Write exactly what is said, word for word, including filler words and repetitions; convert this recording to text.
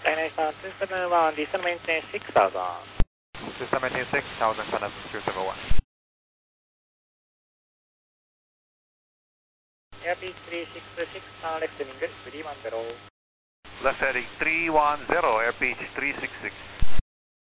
Dynastar two seven one, descent maintenance six thousand. Descent maintenance six thousand, Canada two seven one. Airbus three six six, left heading three one zero. Left heading three one zero, Air Beach three six six.